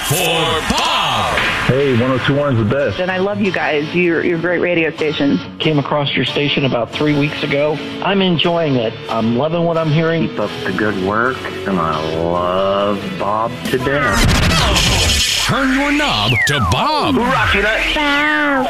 for Bob. Hey, 102.1 is the best. And I love you guys. You're a great radio station. Came across your station about 3 weeks ago. I'm enjoying it. I'm loving what I'm hearing. Keep up the good work, and I love Bob to death. Turn your knob to Bob. Rocky Nut.